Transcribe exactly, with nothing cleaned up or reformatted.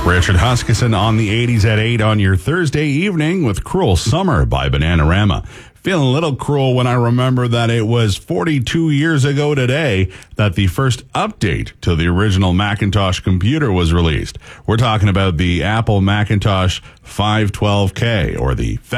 Richard Huskisson on the eighties at eight on your Thursday evening with Cruel Summer by Bananarama. Feeling a little cruel when I remember that it was forty-two years ago today that the first update to the original Macintosh computer was released. We're talking about the Apple Macintosh five twelve K, or the